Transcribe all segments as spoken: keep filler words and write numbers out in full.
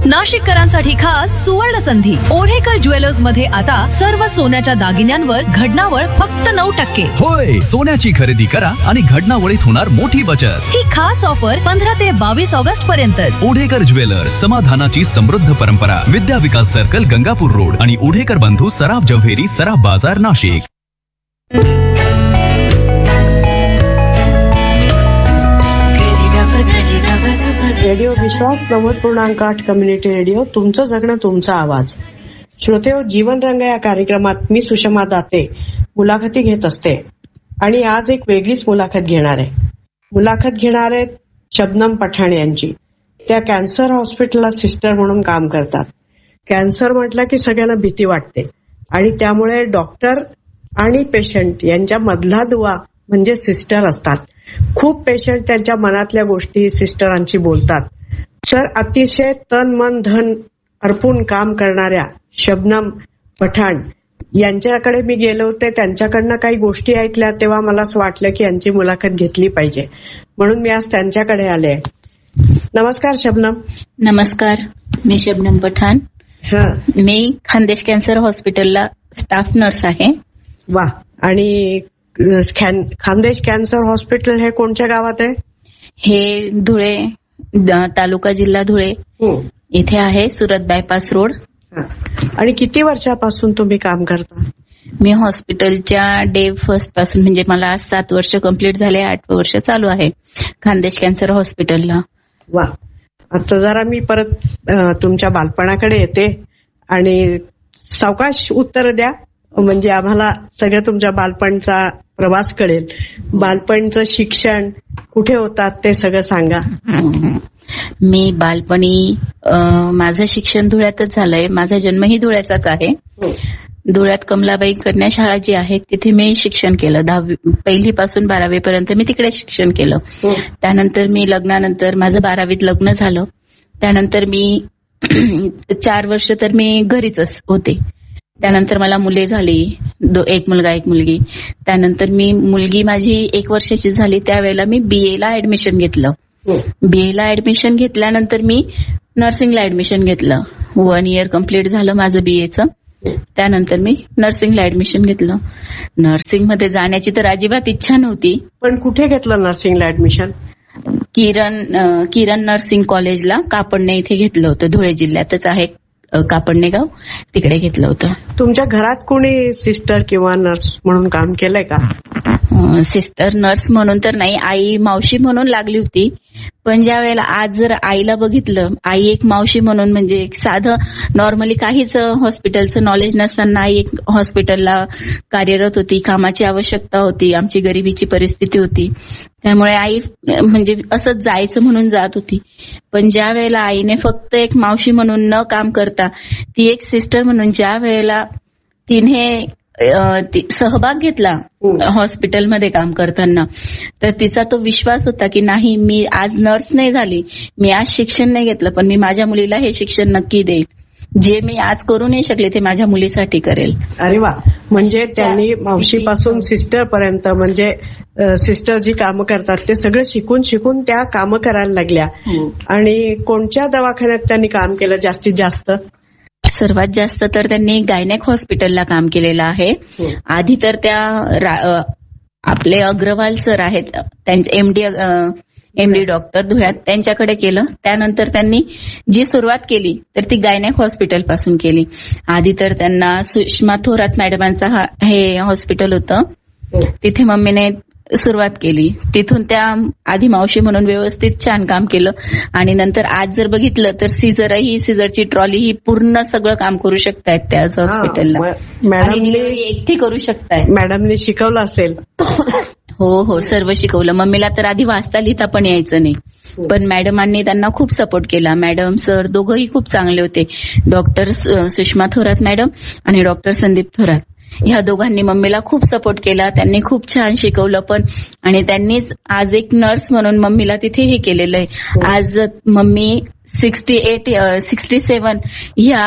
नाशिककरांसाठी खास सुवर्ण संधी. ओढेकर ज्वेलर्स मध्ये आता सर्व सोन्याच्या दागिन्यांवर घडणावळ फक्त नऊ टक्के. होय, सोन्याची खरेदी करा आणि घडणावळीत होणार मोठी बचत. ही खास ऑफर पंधरा ते बावीस ऑगस्ट पर्यंतच. ओढेकर ज्वेलर्स, समाधानाची समृद्ध परंपरा. विद्या विकास सर्कल, गंगापूर रोड आणि ओढेकर बंधू सराफ जव्हेरी, सराफ बाजार, नाशिक. रेडिओ विश्वास नव्वद पूर्णांक आठ कम्युनिटी रेडिओ, तुमचं जगणं तुमचा आवाज. श्रोतेहो, जीवन रंग या कार्यक्रमात मी सुषमा दाते मुलाखती घेत असते आणि आज एक वेगळीच मुलाखत घेणार आहे. मुलाखत घेणार आहेत शबनम पठाण यांची. त्या कॅन्सर हॉस्पिटलला सिस्टर म्हणून काम करतात. कॅन्सर म्हटलं की सगळ्यांना भीती वाटते आणि त्यामुळे डॉक्टर आणि पेशंट यांच्या मधला दुवा म्हणजे सिस्टर असतात. खूप पेशंट त्यांच्या मनातल्या गोष्टी सिस्टरांची बोलतात. तर अतिशय तन मन धन अर्पून काम करणाऱ्या शबनम पठाण यांच्याकडे मी गेले होते. त्यांच्याकडनं काही गोष्टी ऐकल्या तेव्हा मला असं वाटलं की यांची मुलाखत घेतली पाहिजे, म्हणून मी आज त्यांच्याकडे आले. नमस्कार शबनम. नमस्कार, मी शबनम पठाण. मी खानदेश कॅन्सर हॉस्पिटलला स्टाफ नर्स आहे. वा. आणि खानदेश कॅन्सर हॉस्पिटल हे कोणत्या गावात आहे? हे धुळे तालुका, जिल्हा धुळे इथे आहे, सुरत बायपास रोड. आणि किती वर्षापासून तुम्ही काम करता? मी हॉस्पिटलच्या डे फर्स्ट पासून, म्हणजे मला आज सात वर्ष कंप्लीट झाले, आठ वर्ष चालू आहे खानदेश कॅन्सर हॉस्पिटलला. वा. आता जरा मी परत तुमच्या बालपणाकडे येते आणि सावकाश उत्तर द्या, म्हणजे आम्हाला सगळं तुमच्या बालपणचा प्रवास कळेल. बालपणचं शिक्षण कुठे होतात ते सगळं सांगा. मी बालपणी माझं शिक्षण धुळ्यातच झालंय. माझा जन्मही धुळ्याचाच आहे. धुळ्यात कमलाबाई कन्या शाळा जी आहे तिथे मी शिक्षण केलं. दहावी पहिली पासून बारावी पर्यंत मी तिकडे शिक्षण केलं. त्यानंतर मी लग्नानंतर माझं बारावीत लग्न झालं. त्यानंतर मी चार वर्ष तर मी घरीच होते. त्यानंतर मला मुले झाली, एक मुलगा एक मुलगी. त्यानंतर मी मुलगी माझी एक वर्षाची झाली त्यावेळेला मी बीए ला ऍडमिशन घेतलं. बीए ला ऍडमिशन घेतल्यानंतर मी नर्सिंगला ऍडमिशन घेतलं. वन इयर कम्प्लीट झालं माझं बीएचं. त्यानंतर मी नर्सिंगला ऍडमिशन घेतलं. नर्सिंग मध्ये जाण्याची तर अजिबात इच्छा नव्हती. पण कुठे घेतलं नर्सिंगला ऍडमिशन? किरण किरण नर्सिंग कॉलेजला कापडणे इथे घेतलं होतं. धुळे जिल्ह्यातच आहे कापडणे गाव, तिकडे घेतलं होतं. तुमच्या घरात कोणी सिस्टर किंवा नर्स म्हणून काम केलंय का? सिस्टर नर्स म्हणून तर नाही, आई मावशी म्हणून लागली होती. पण ज्या वेळेला आज जर आईला बघितलं, आई एक मावशी म्हणून, म्हणजे एक साधं नॉर्मली काहीच हॉस्पिटलचं नॉलेज नसताना आई एक हॉस्पिटलला कार्यरत होती. कामाची आवश्यकता होती, आमची गरिबीची परिस्थिती होती, त्यामुळे आई म्हणजे असंच जायचं म्हणून जात होती. पण ज्या वेळेला आईने फक्त एक मावशी म्हणून न काम करता ती एक सिस्टर म्हणून ज्या वेळेला तिने सहभाग घेतला हॉस्पिटलमध्ये काम करताना, तर तिचा तो विश्वास होता की नाही, मी आज नर्स नाही झाली, मी आज शिक्षण नाही घेतलं, पण मी माझ्या मुलीला हे शिक्षण नक्की देईल. जे मी आज करू नाही शकले ते माझ्या मुलीसाठी करेल. अरे वा. म्हणजे त्यांनी मावशीपासून सिस्टर पर्यंत, म्हणजे सिस्टर जी कामं करतात ते सगळं शिकून शिकून त्या कामं करायला लागल्या. आणि कोणत्या दवाखान्यात त्यांनी काम केलं जास्तीत जास्त? सर्वात जास्त तर त्यांनी गायनेक हॉस्पिटलला काम केलेलं आहे. आधी तर त्या आपले अग्रवाल सर आहेत, त्यांचे एमडी एमडी डॉक्टर धुळ्यात, त्यांच्याकडे केलं. त्यानंतर त्यांनी जी सुरुवात केली तर ती गायनेक हॉस्पिटल पासून केली. आधी तर त्यांना सुषमा थोरात मॅडमांचा हे हॉस्पिटल होतं, तिथे मम्मीने सुरुवात केली. तिथून त्या आधी मावशी म्हणून व्यवस्थित छान काम केलं. आणि नंतर आज जर बघितलं तर सीझरही, सीझरची ट्रॉली ही पूर्ण सगळं काम करू शकतायत त्याच हॉस्पिटलला. मॅडमने एकटी करू शकतायत. मॅडमने शिकवलं असेल? हो हो, सर्व शिकवलं. मम्मीला तर आधी वाचता लिहिता पण यायचं नाही, पण मॅडमांनी त्यांना खूप सपोर्ट केला. मॅडम सर दोघंही खूप चांगले होते. डॉक्टर सुषमा थोरात मॅडम आणि डॉक्टर संदीप थोरात, ह्या दोघांनी मम्मीला खूप सपोर्ट केला. त्यांनी खूप छान शिकवलं पण, आणि त्यांनीच आज एक नर्स म्हणून मम्मीला तिथे हे केलेलं आहे. आज मम्मी सिक्स्टी एट सिक्स्टी सेवन ह्या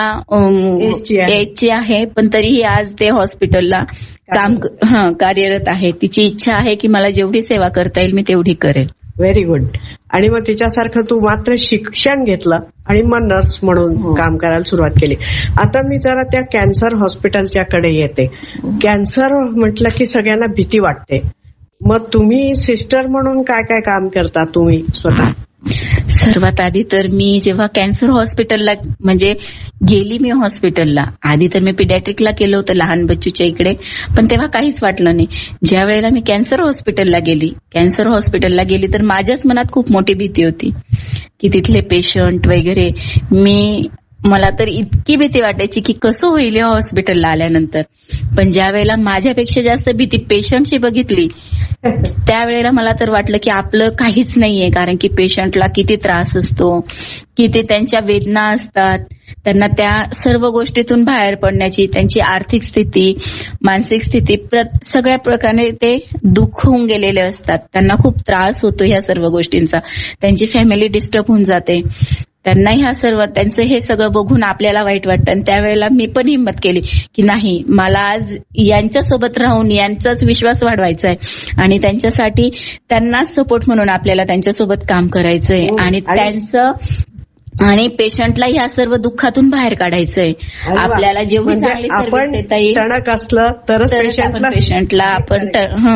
एजची आहे, पण तरीही आज ते हॉस्पिटलला काम कार्यरत आहे. तिची इच्छा आहे की मला जेवढी सेवा करता येईल मी तेवढी करेल. Very good. आणि मग तिच्यासारखं तू मात्र शिक्षण घेतलं आणि मग नर्स म्हणून काम करायला सुरुवात केली. आता मी जरा त्या कॅन्सर हॉस्पिटलच्या कडे येते. कॅन्सर म्हटलं की सगळ्यांना भीती वाटते. मग तुम्ही सिस्टर म्हणून काय काय काम करता तुम्ही स्वतः? सर्वात आधी तर मी जेव्हा कॅन्सर हॉस्पिटलला म्हणजे गेली मी हॉस्पिटलला, आधी तर मी पिडॅट्रिकला केलं होतं लहान बच्चूच्या इकडे, पण तेव्हा काहीच वाटलं नाही. ज्या वेळेला मी कॅन्सर हॉस्पिटलला गेली कॅन्सर हॉस्पिटलला गेली तर माझ्याच मनात खूप मोठी भीती होती की तिथले पेशंट वगैरे, मी मला तर इतकी भीती वाटायची की कसं होईल या हॉस्पिटलला आल्यानंतर. पण ज्या वेळेला माझ्यापेक्षा जास्त भीती पेशंटची बघितली त्यावेळेला मला तर वाटलं की आपलं काहीच नाहीये, कारण की पेशंटला किती त्रास असतो, किती त्यांच्या वेदना असतात, त्यांना त्या सर्व गोष्टीतून बाहेर पडण्याची त्यांची आर्थिक स्थिती, मानसिक स्थिती, सगळ्या प्रकारे ते दुःख होऊन गेलेले असतात. त्यांना खूप त्रास होतो ह्या सर्व गोष्टींचा, त्यांची फॅमिली डिस्टर्ब होऊन जाते. त्यांना ह्या सर्व त्यांचं हे सगळं बघून आपल्याला वाईट वाटतं. आणि त्यावेळेला मी पण हिंमत केली की नाही, मला आज यांच्यासोबत राहून यांचाच विश्वास वाढवायचा आहे आणि त्यांच्यासाठी त्यांनाच सपोर्ट म्हणून आपल्याला त्यांच्यासोबत काम करायचंय आणि त्यांचं आणि पेशंटला ह्या सर्व दुःखातून बाहेर काढायचंय. आपल्याला जेवढी चांगली सर्व्हिस देता येईल टणक असलं तरच पेशंटला पेशंटला आपण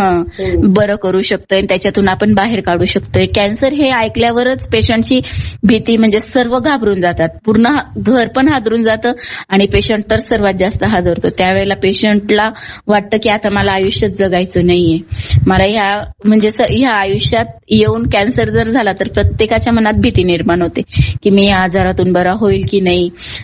हं बरं करू शकतोय, त्याच्यातून आपण बाहेर काढू शकतोय. कॅन्सर हे ऐकल्यावरच पेशंटची भीती म्हणजे सर्व घाबरून जातात, पूर्ण घर पण हादरून जातं आणि पेशंट तर सर्वात जास्त हादरतो. त्यावेळेला पेशंटला वाटतं की आता मला आयुष्यात जगायचं नाहीये, मला ह्या म्हणजे ह्या आयुष्यात येऊन कॅन्सर जर झाला तर प्रत्येकाच्या मनात भीती निर्माण होते की मी या आजारातून बरा होईल की नाही.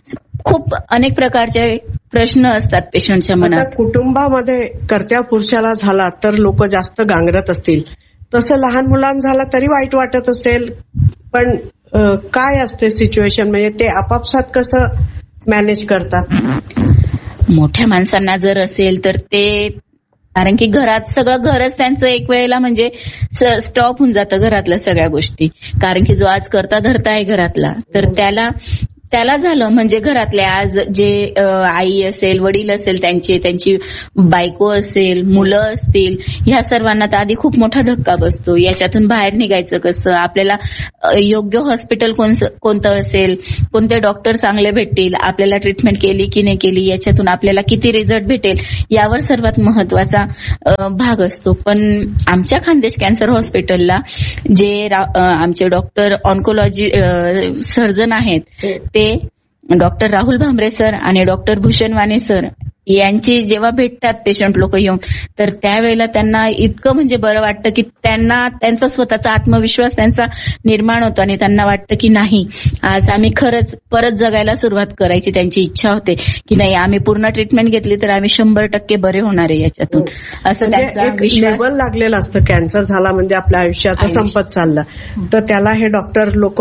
खूप अनेक प्रकारचे प्रश्न असतात पेशंटच्या मनात. कुटुंबामध्ये कर्त्या पुरुषाला झाला तर लोक जास्त गांगरत असतील, तसं लहान मुलांना झाला तरी वाईट वाटत असेल, पण काय असते सिच्युएशन, म्हणजे ते आपापसात कसं मॅनेज करतात? मोठ्या माणसांना जर असेल तर ते, कारण की घरात सगळं घरच त्यांचं एक वेळेला म्हणजे स्टॉप होऊन जातं घरातल्या सगळ्या गोष्टी, कारण की जो आज करता धरता आहे घरातला तर त्याला त्याला झालं म्हणजे घरातले आज जे आई असेल, वडील असेल, त्यांचे त्यांची बायको असेल, मुलं असतील, ह्या सर्वांना तर आधी खूप मोठा धक्का बसतो. याच्यातून बाहेर निघायचं कसं, आपल्याला योग्य हॉस्पिटल कोणतं असेल, कोणते डॉक्टर चांगले भेटतील, आपल्याला ट्रीटमेंट केली की नाही केली, याच्यातून आपल्याला किती रिझल्ट भेटेल, यावर सर्वात महत्वाचा भाग असतो. पण आमच्या खानदेश कॅन्सर हॉस्पिटलला जे आमचे डॉक्टर ऑन्कोलॉजी सर्जन आहेत ते डॉक्टर राहुल भांबरे सर आणि डॉक्टर भूषण वाणे सर यांची जेव्हा भेटतात पेशंट लोक येऊन तर त्यावेळेला त्यांना इतकं म्हणजे बरं वाटतं की त्यांना त्यांचा स्वतःचा आत्मविश्वास त्यांचा निर्माण होतो आणि त्यांना वाटतं की नाही, आज आम्ही खरंच परत जगायला सुरुवात करायची त्यांची इच्छा होते की नाही, आम्ही पूर्ण ट्रीटमेंट घेतली तर आम्ही शंभर टक्के बरे होणार आहे याच्यातून, असं त्यांचा विश्वास लागलेला असतं. कॅन्सर झाला म्हणजे आपल्या आयुष्यात संपत चाललं, तर त्याला हे डॉक्टर लोक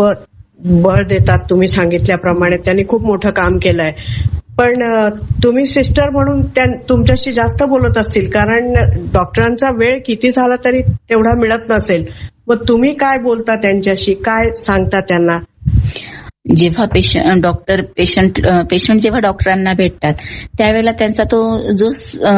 बळ देतात. तुम्ही सांगितल्याप्रमाणे त्यांनी खूप मोठं काम केलंय. पण तुम्ही सिस्टर म्हणून तुमच्याशी जास्त बोलत असतील, कारण डॉक्टरांचा वेळ किती झाला तरी तेवढा मिळत नसेल. मग तुम्ही काय बोलता त्यांच्याशी, काय सांगता त्यांना? जेव्हा पेशंट डॉक्टर पेशंट पेशंट जेव्हा डॉक्टरांना भेटतात त्यावेळेला त्यांचा तो जो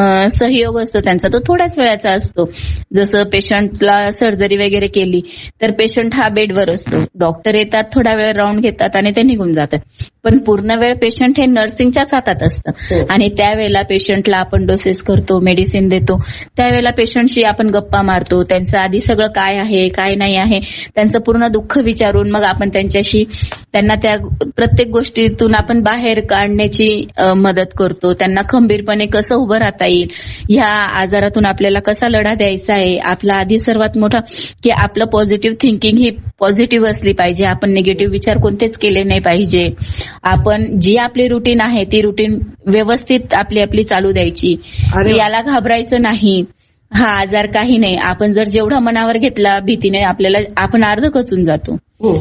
सहयोग असतो त्यांचा तो थोड्याच वेळाचा असतो. जसं पेशंटला सर्जरी वगैरे केली तर पेशंट हा बेडवर असतो, डॉक्टर येतात, थोडा वेळ राऊंड घेतात आणि ते निघून जातात. पण पूर्ण वेळ पेशंट हे नर्सिंगच्याच हातात असतं आणि त्यावेळेला पेशंटला आपण डोसेस करतो, मेडिसिन देतो, त्यावेळेला पेशंटशी आपण गप्पा मारतो, त्यांचं आधी सगळं काय आहे काय नाही आहे त्यांचं पूर्ण दुःख विचारून मग आपण त्यांच्याशी त्यांना त्या प्रत्येक गोष्टीतून आपण बाहेर काढण्याची मदत करतो. त्यांना खंबीरपणे कसं उभं राहता येईल, ह्या आजारातून आपल्याला कसा लढा द्यायचा आहे. आपला आधी सर्वात मोठा की आपलं पॉझिटिव्ह थिंकिंग ही पॉझिटिव्ह असली पाहिजे, आपण निगेटिव्ह विचार कोणतेच केले नाही पाहिजे. आपण जी आपली रुटीन आहे ती रुटीन व्यवस्थित आपली आपली चालू द्यायची, याला घाबरायचं नाही. हा आजार काही नाही, आपण जर जेवढा मनावर घेतला भीतीने आपल्याला आपण अर्ध खचून जातो.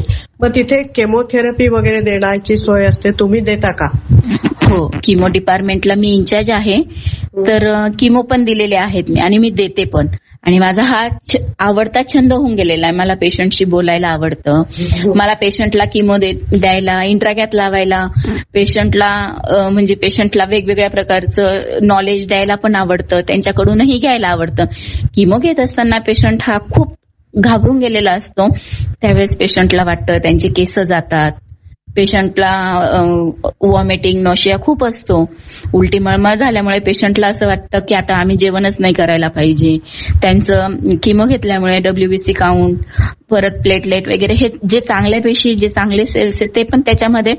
मग तिथे केमोथेरपी वगैरे देण्याची सोय असते, तुम्ही देता का? हो, किमो डिपार्टमेंटला मी इन्चार्ज आहे, तर किमो पण दिलेले आहेत मी आणि मी देते पण. आणि माझा हा आवडता छंद होऊन गेलेला आहे, मला पेशंटशी बोलायला आवडतं, मला पेशंटला किमो द्यायला, इंट्राकॅथ लावायला, पेशंटला म्हणजे पेशंटला वेगवेगळ्या प्रकारचं नॉलेज द्यायला पण आवडतं, त्यांच्याकडूनही घ्यायला आवडतं. किमो घेत असताना पेशंट हा खूप घाबरून गेलेला असतो, त्यावेळेस पेशंटला वाटतं त्यांचे केस जातात, पेशंटला वॉमिटिंग नॉशिया खूप असतो. उलटी मळमळ झाल्यामुळे पेशंटला असं वाटतं की आता आम्ही जेवणच नाही करायला पाहिजे. त्यांचं किमो घेतल्यामुळे डब्ल्यूबीसी काउंट, परत प्लेटलेट वगैरे हे जे चांगल्या पेशी, जे चांगले सेल्स आहेत ते पण त्याच्यामध्ये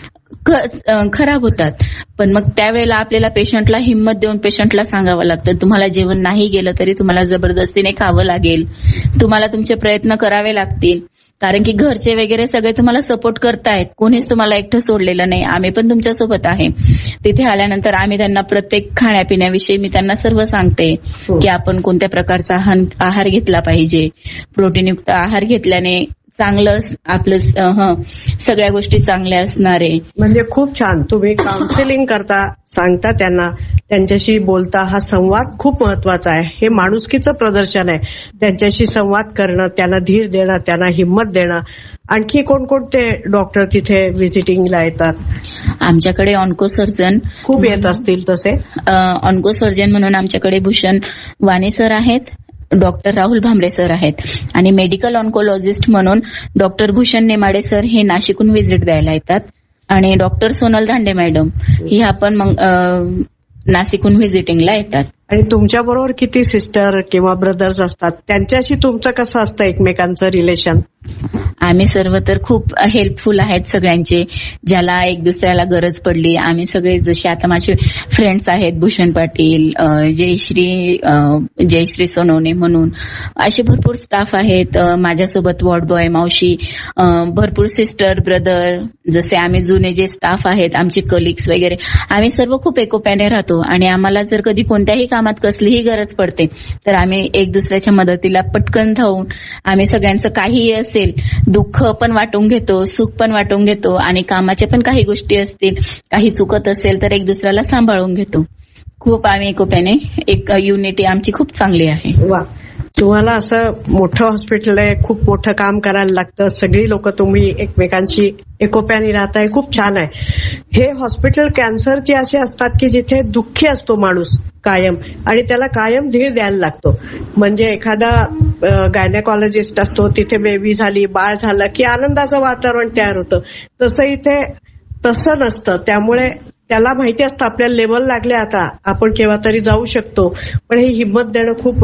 खराब होतात. पण मग त्यावेळेला आपल्याला पेशंटला हिंमत देऊन पेशंटला सांगावं लागतं, तुम्हाला जेवण नाही गेलं तरी तुम्हाला जबरदस्तीने खावं लागेल, तुम्हाला तुमचे प्रयत्न करावे लागतील. कारण की घरचे वगैरे सगळे तुम्हाला सपोर्ट करतायत, कोणीच तुम्हाला एकटं सोडलेलं नाही, आम्ही पण तुमच्यासोबत आहे. तिथे आल्यानंतर आम्ही त्यांना प्रत्येक खाण्यापिण्याविषयी मी त्यांना सर्व सांगते की आपण कोणत्या प्रकारचा आहार घेतला पाहिजे. प्रोटीनयुक्त आहार घेतल्याने चांगलं आपलं सगळ्या गोष्टी चांगल्या असणार आहे. म्हणजे खूप छान तुम्ही काउन्सिलिंग करता, सांगता त्यांना, त्यांच्याशी बोलता. हा संवाद खूप महत्वाचा आहे. हे माणुसकीचं प्रदर्शन आहे. त्यांच्याशी संवाद करणं, त्यांना धीर देणं, त्यांना हिंमत देणं. आणखी कोणकोणते डॉक्टर तिथे व्हिजिटिंगला येतात? आमच्याकडे ऑन्को सर्जन खूप येत असतील तसे. ऑन्को सर्जन म्हणून आमच्याकडे भूषण वाणी सर आहेत, डॉक्टर राहुल भांबरे सर आहेत आणि मेडिकल ऑन्कोलॉजिस्ट म्हणून डॉक्टर भूषण नेमाडे सर हे नाशिकहून व्हिजिट द्यायला येतात. आणि डॉक्टर सोनल धांडे मॅडम ह्या पण मग नाशिकहून व्हिजिटिंगला येतात. आणि तुमच्या बरोबर किती सिस्टर किंवा ब्रदर्स असतात? त्यांच्याशी तुमचं कसं असतं एकमेकांचं रिलेशन? आम्ही सर्व तर खूप हेल्पफुल आहेत सगळ्यांचे. ज्याला एक दुसऱ्याला गरज पडली आम्ही सगळे, जसे आता माझे फ्रेंड्स आहेत भूषण पाटील, जयश्री जयश्री सोनवणे म्हणून असे भरपूर स्टाफ आहेत. माझ्यासोबत वॉर्ड बॉय, मावशी, भरपूर सिस्टर, ब्रदर, जसे आम्ही जुने जे स्टाफ आहेत आमचे कलिग्स वगैरे, आम्ही सर्व खूप एकोप्याने राहतो. आणि आम्हाला जर कधी कोणत्याही कामात कसलीही गरज पडते तर आम्ही एक दुसऱ्याच्या मदतीला पटकन धावून आम्ही सगळ्यांचं काहीही असेल, दुःख पण वाटून घेतो, सुख पण वाटून घेतो आणि कामाच्या पण काही गोष्टी असतील, काही चुकत असेल तर एक दुसऱ्याला सांभाळून घेतो. खूप आम्ही एकोप्याने, एक युनिटी आमची खूप चांगली आहे. वा, तुम्हाला असं मोठं हॉस्पिटल आहे, खूप मोठं काम करायला लागतं, सगळी लोक तुम्ही एकमेकांशी एकोप्याने राहताय, खूप छान आहे. हे हॉस्पिटल कॅन्सरचे असे असतात की जिथे दुःखी असतो माणूस कायम आणि त्याला कायम धीर द्यायला लागतो. म्हणजे एखादा गायनेकॉलॉजिस्ट असतो, तिथे बेबी झाली, बाळ झालं की आनंदाचं वातावरण तयार होतं. तसं इथे तसं नसतं. त्यामुळे त्याला माहिती असतं आपल्याला लेवल लागले, आता आपण केव्हा तरी जाऊ शकतो. पण ही हिंमत देणं खूप